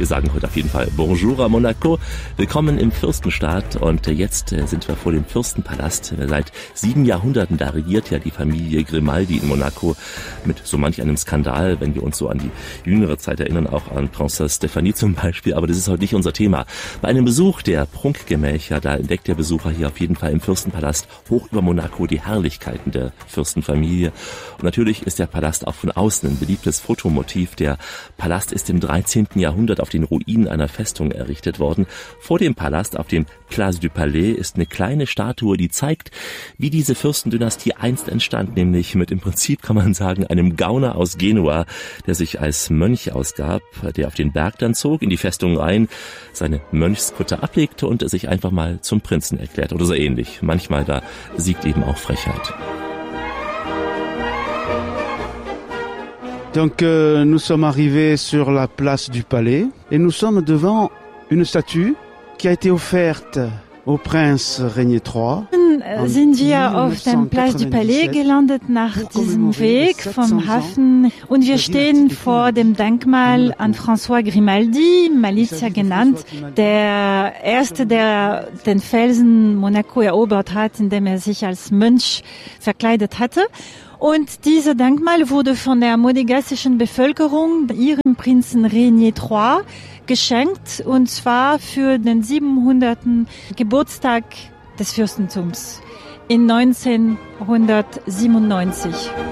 Wir sagen heute auf jeden Fall Bonjour à Monaco. Willkommen im Fürstenstaat und jetzt sind wir vor dem Fürstenpalast. Seit 7 Jahrhunderten, da regiert ja die Familie Grimaldi in Monaco mit so manch einem Skandal, wenn wir uns so an die jüngere Zeit erinnern, auch an Prinzessin Stephanie zum Beispiel, aber das ist heute nicht unser Thema. Bei einem Besuch der Prunkgemächer, da entdeckt der Besucher hier auf jeden Fall im Fürstenpalast hoch über Monaco die Herrlichkeiten der Fürstenfamilie. Und natürlich ist der Palast auch von außen ein beliebtes Fotomotiv. Der Palast ist im 13. Jahrhundert auf den Ruinen einer Festung errichtet worden. Vor dem Palast, auf dem Place du Palais, ist eine kleine Statue, die zeigt, wie diese Fürstendynastie einst entstand, nämlich mit im Prinzip, kann man sagen, einem Gauner aus Genua, der sich als Mönch ausgab, der auf den Berg dann zog, in die Festung rein, seine Mönchskutte ablegte und sich einfach mal zum Prinzen erklärt oder so ähnlich. Manchmal da siegt eben auch Frechheit. Donc nous sommes arrivés sur la place du Palais et nous sommes devant une statue qui a été offerte au prince Régnier III. Sind wir auf dem Place du Palais gelandet nach diesem Weg vom Hafen und wir stehen vor dem Denkmal an François Grimaldi, Malizia genannt, der erste, der den Felsen Monaco erobert hat, indem er sich als Mönch verkleidet hatte. Und dieses Denkmal wurde von der monegassischen Bevölkerung ihrem Prinzen Régnier III geschenkt, und zwar für den 700. Geburtstag des Fürstentums in 1997.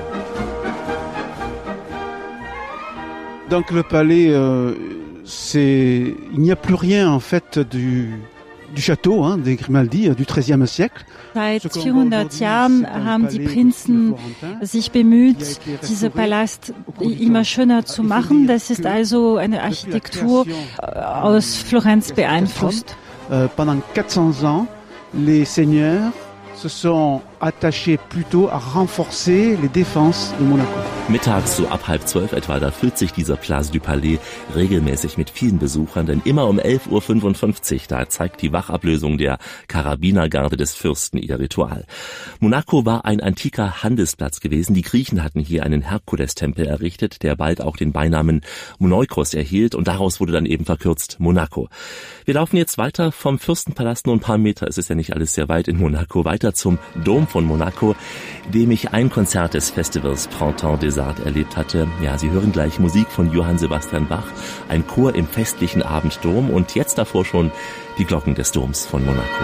Donc le palais, il n'y a plus rien en fait du Château des Grimaldi du XIIIe siècle. Seit 400 Jahren haben die Prinzen sich bemüht, diesen Palast immer schöner zu machen. Das ist also eine Architektur aus Florenz beeinflusst. Pendant 400 ans, les seigneurs se sont attachés plutôt à renforcer les défenses de Monaco. Mittags so ab 11:30 etwa, da füllt sich dieser Place du Palais regelmäßig mit vielen Besuchern, denn immer um 11:55 Uhr, da zeigt die Wachablösung der Karabinergarde des Fürsten ihr Ritual. Monaco war ein antiker Handelsplatz gewesen. Die Griechen hatten hier einen Herkulestempel errichtet, der bald auch den Beinamen Moneikos erhielt, und daraus wurde dann eben verkürzt Monaco. Wir laufen jetzt weiter vom Fürstenpalast, nur ein paar Meter, es ist ja nicht alles sehr weit in Monaco, weiter zum Dom von Monaco, dem ich ein Konzert des Festivals Printemps des Arts erlebt hatte. Ja, Sie hören gleich Musik von Johann Sebastian Bach, ein Chor im festlichen Abenddom und jetzt davor schon die Glocken des Doms von Monaco.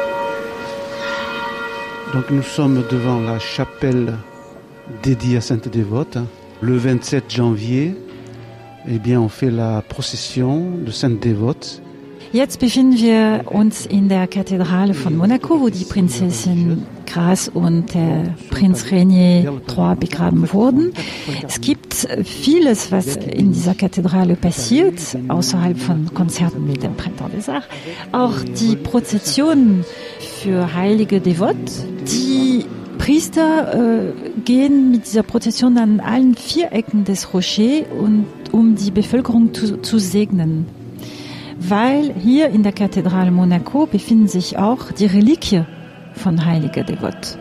Donc nous sommes devant la chapelle dédiée à Sainte Dévote. Le 27 janvier, eh bien, on fait la procession de Sainte Dévote. Jetzt befinden wir uns in der Kathedrale von Monaco, wo die Prinzessin Grace und der Prinz Régnier III begraben wurden. Es gibt vieles, was in dieser Kathedrale passiert, außerhalb von Konzerten mit dem Printemps des Arts. Auch die Prozessionen für heilige Devote. Die Priester gehen mit dieser Prozession an allen 4 Ecken des Rochers, um die Bevölkerung zu segnen. Weil hier in der Kathedrale Monaco befinden sich auch die Reliquien von heiliger Devote.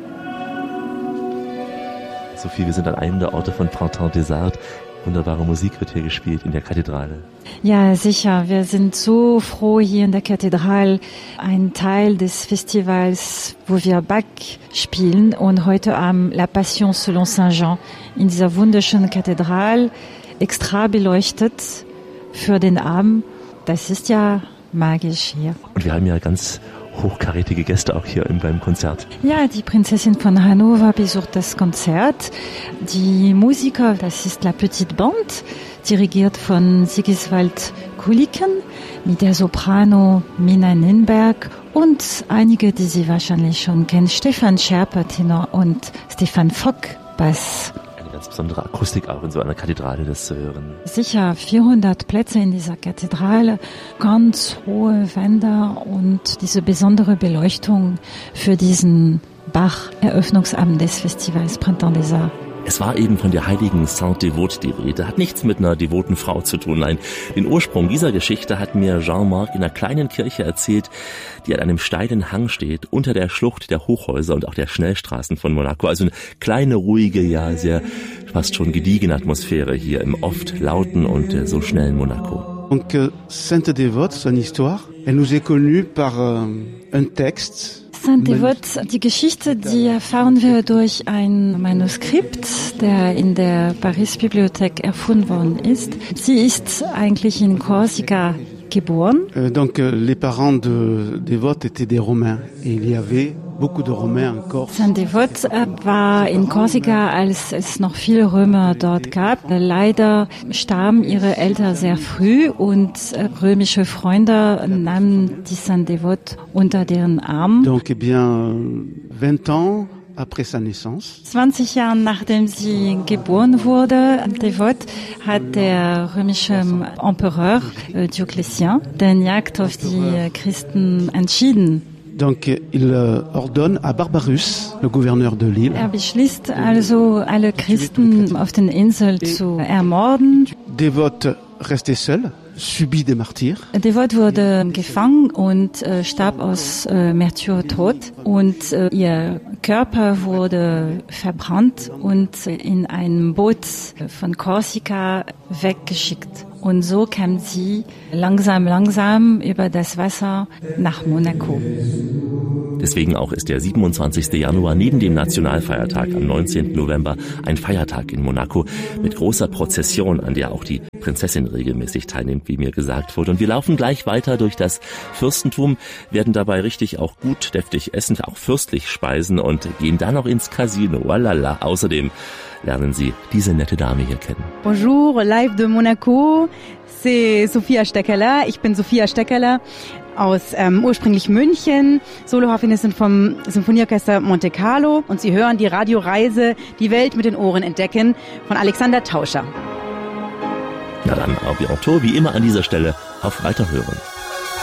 Sophie, wir sind an einem der Orte von Printemps des Arts. Wunderbare Musik wird hier gespielt in der Kathedrale. Ja, sicher. Wir sind so froh, hier in der Kathedrale ein Teil des Festivals, wo wir Bach spielen, und heute Abend La Passion selon Saint Jean in dieser wunderschönen Kathedrale, extra beleuchtet für den Abend. Das ist ja magisch hier. Und wir haben ja ganz hochkarätige Gäste auch hier beim Konzert. Ja, die Prinzessin von Hannover besucht das Konzert. Die Musiker, das ist La Petite Bande, dirigiert von Sigiswald Kuliken, mit der Soprano Mina Ninberg und einige, die Sie wahrscheinlich schon kennen, Stefan Scherper, Tenor, und Stefan Fock, Bass. Ganz besondere Akustik auch in so einer Kathedrale, das zu hören. Sicher, 400 Plätze in dieser Kathedrale, ganz hohe Wände und diese besondere Beleuchtung für diesen Bach-Eröffnungsabend des Festivals Printemps des Arts. Es war eben von der heiligen Sainte Dévote die Rede. Hat nichts mit einer devoten Frau zu tun. Nein, den Ursprung dieser Geschichte hat mir Jean-Marc in einer kleinen Kirche erzählt, die an einem steilen Hang steht, unter der Schlucht der Hochhäuser und auch der Schnellstraßen von Monaco. Also eine kleine, ruhige, ja sehr fast schon gediegene Atmosphäre hier im oft lauten und so schnellen Monaco. Donc, Sainte Dévote, son histoire, elle nous est connue par un texte. Sainte Dévote, die Geschichte, die erfahren wir durch ein Manuskript, der in der Paris-Bibliothek erfunden worden ist. Sie ist eigentlich in Korsika geboren. Donc, les parents de Dévote étaient des Romains et il y avait beaucoup de Romains en Corse. Sainte Dévote war in Korsika, als es noch viele Römer dort gab. Leider starben ihre Eltern sehr früh und römische Freunde nahmen die Sainte Dévote unter deren Arm. Donc, 20 ans après sa naissance. 20 Jahre nachdem sie geboren wurde, Dévote, hat der römische Empereur Diocletian den Jagd auf die Christen entschieden. Donc, il ordonne à Barbarus, le gouverneur de l'île. Beschließt also, alle Christen auf den Inseln zu ermorden. Dévote restait seule, subit des martyrs. Dévote wurde gefangen und starb aus Märtyrertod und ihr Körper wurde verbrannt und in einem Boot von Korsika weggeschickt. Und so kam sie langsam über das Wasser nach Monaco. Deswegen auch ist der 27. Januar neben dem Nationalfeiertag am 19. November ein Feiertag in Monaco mit großer Prozession, an der auch die Prinzessin regelmäßig teilnimmt, wie mir gesagt wurde. Und wir laufen gleich weiter durch das Fürstentum, werden dabei richtig auch gut deftig essen, auch fürstlich speisen und gehen dann noch ins Casino. Walala. Außerdem lernen Sie diese nette Dame hier kennen. Bonjour, live de Monaco. C'est Sophia Steckerler. Ich bin Sophia Steckerler aus ursprünglich München, Soloharfenistin vom Symphonieorchester Monte Carlo. Und Sie hören die Radioreise Die Welt mit den Ohren entdecken von Alexander Tauscher. Na dann, au bientôt, wie immer an dieser Stelle, auf Weiterhören.